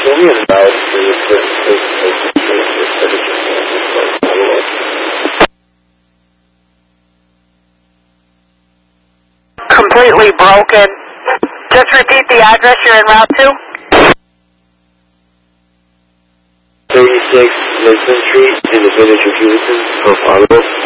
only allowed for certain places completely broken. Just repeat the address you're en route to. 36 Lisbon Street in the village of Houston, for follow-up.